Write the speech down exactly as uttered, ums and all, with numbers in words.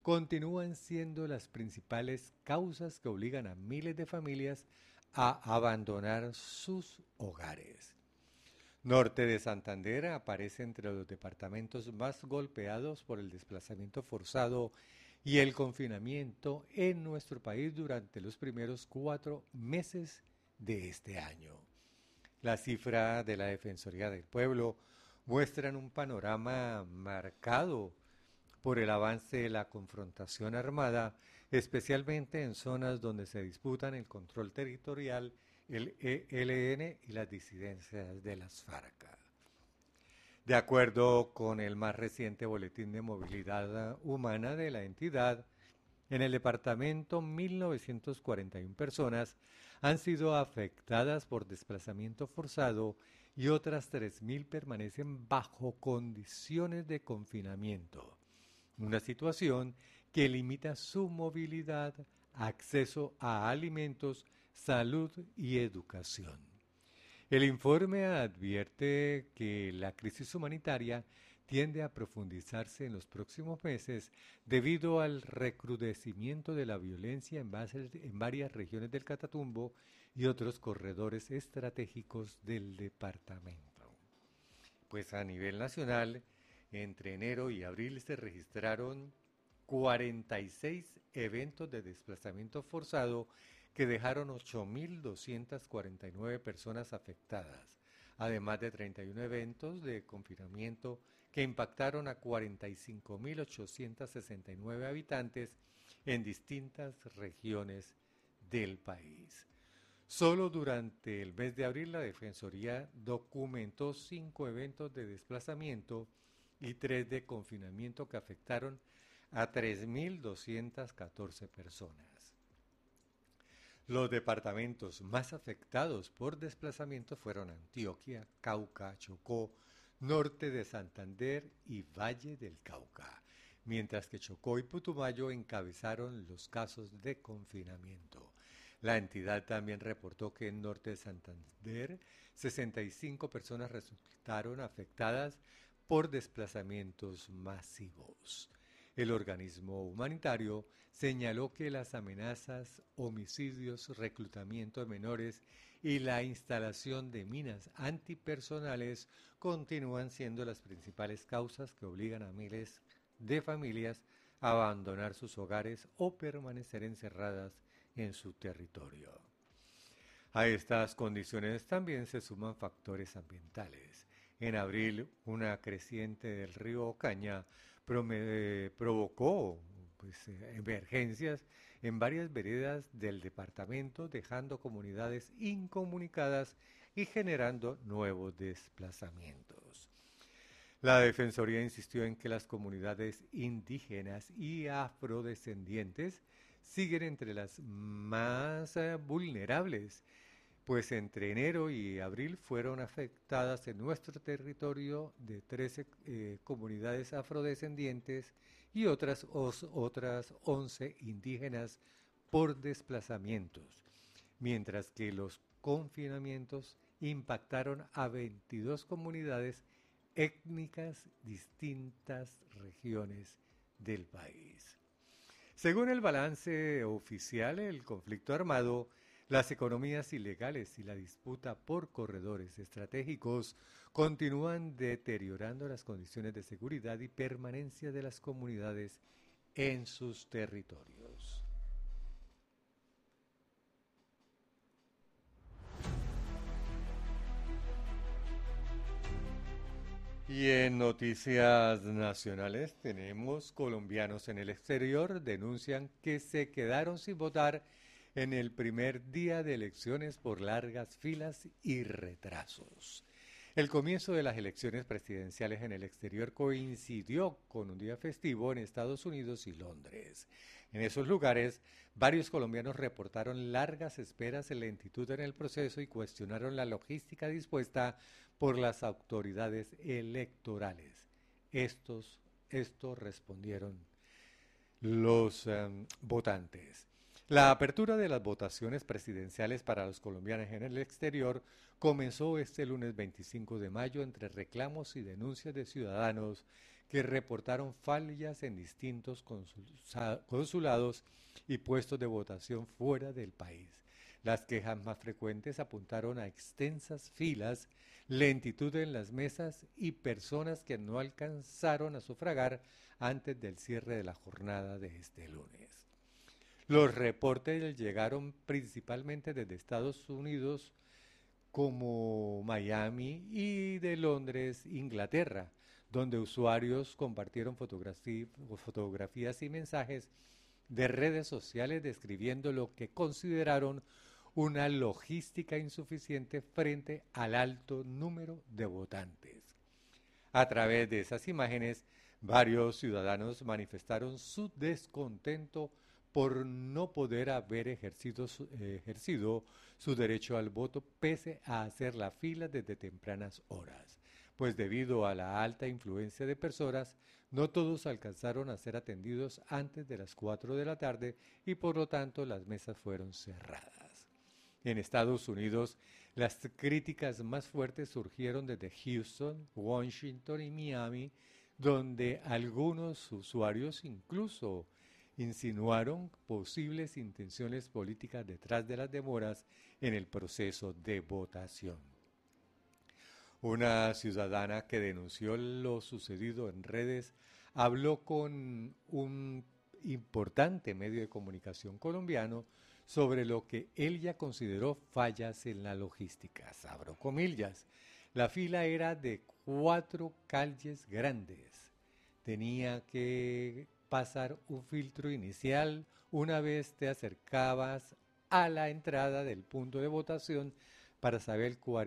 continúan siendo las principales causas que obligan a miles de familias a abandonar sus hogares. Norte de Santander aparece entre los departamentos más golpeados por el desplazamiento forzado y el confinamiento en nuestro país durante los primeros cuatro meses de este año. La cifra de la Defensoría del Pueblo muestran un panorama marcado por el avance de la confrontación armada, especialmente en zonas donde se disputan el control territorial, el E L N y las disidencias de las FARC. De acuerdo con el más reciente Boletín de Movilidad Humana de la entidad, en el departamento mil novecientas cuarenta y una personas han sido afectadas por desplazamiento forzado y otras tres mil permanecen bajo condiciones de confinamiento, una situación que limita su movilidad, acceso a alimentos, salud y educación. El informe advierte que la crisis humanitaria tiende a profundizarse en los próximos meses debido al recrudecimiento de la violencia en, bases, en varias regiones del Catatumbo y otros corredores estratégicos del departamento. Pues a nivel nacional, entre enero y abril se registraron cuarenta y seis eventos de desplazamiento forzado que dejaron ocho mil doscientas cuarenta y nueve personas afectadas, además de treinta y uno eventos de confinamiento que impactaron a cuarenta y cinco mil ochocientos sesenta y nueve habitantes en distintas regiones del país. Solo durante el mes de abril la Defensoría documentó cinco eventos de desplazamiento y tres de confinamiento que afectaron a tres mil doscientas catorce personas. Los departamentos más afectados por desplazamiento fueron Antioquia, Cauca, Chocó, Norte de Santander y Valle del Cauca, mientras que Chocó y Putumayo encabezaron los casos de confinamiento. La entidad también reportó que en Norte de Santander sesenta y cinco personas resultaron afectadas por desplazamientos masivos. El organismo humanitario señaló que las amenazas, homicidios, reclutamiento de menores y la instalación de minas antipersonales continúan siendo las principales causas que obligan a miles de familias a abandonar sus hogares o permanecer encerradas en su territorio. A estas condiciones también se suman factores ambientales. En abril, una creciente del río Ocaña prome- provocó pues, eh, emergencias en varias veredas del departamento, dejando comunidades incomunicadas y generando nuevos desplazamientos. La Defensoría insistió en que las comunidades indígenas y afrodescendientes siguen entre las más eh, vulnerables, pues entre enero y abril fueron afectadas en nuestro territorio de trece eh, comunidades afrodescendientes y otras, os, otras once indígenas por desplazamientos, mientras que los confinamientos impactaron a veintidós comunidades étnicas distintas regiones del país. Según el balance oficial, el conflicto armado, las economías ilegales y la disputa por corredores estratégicos continúan deteriorando las condiciones de seguridad y permanencia de las comunidades en sus territorios. Y en noticias nacionales tenemos colombianos en el exterior denuncian que se quedaron sin votar en el primer día de elecciones por largas filas y retrasos. El comienzo de las elecciones presidenciales en el exterior coincidió con un día festivo en Estados Unidos y Londres. En esos lugares, varios colombianos reportaron largas esperas y lentitud en el proceso y cuestionaron la logística dispuesta por las autoridades electorales. Estos, esto respondieron los um, votantes. La apertura de las votaciones presidenciales para los colombianos en el exterior comenzó este lunes veinticinco de mayo entre reclamos y denuncias de ciudadanos que reportaron fallas en distintos consulados y puestos de votación fuera del país. Las quejas más frecuentes apuntaron a extensas filas, lentitud en las mesas y personas que no alcanzaron a sufragar antes del cierre de la jornada de este lunes. Los reportes llegaron principalmente desde Estados Unidos, como Miami, y de Londres, Inglaterra, donde usuarios compartieron fotografías y mensajes de redes sociales describiendo lo que consideraron una logística insuficiente frente al alto número de votantes. A través de esas imágenes, varios ciudadanos manifestaron su descontento por no poder haber ejercido su, eh, ejercido su derecho al voto pese a hacer la fila desde tempranas horas, pues debido a la alta influencia de personas, no todos alcanzaron a ser atendidos antes de las cuatro de la tarde y por lo tanto las mesas fueron cerradas. En Estados Unidos, las críticas más fuertes surgieron desde Houston, Washington y Miami, donde algunos usuarios incluso insinuaron posibles intenciones políticas detrás de las demoras en el proceso de votación. Una ciudadana que denunció lo sucedido en redes habló con un importante medio de comunicación colombiano sobre lo que ella consideró fallas en la logística. Abro comillas. La fila era de cuatro calles grandes. Tenía que pasar un filtro inicial una vez te acercabas a la entrada del punto de votación para saber cuál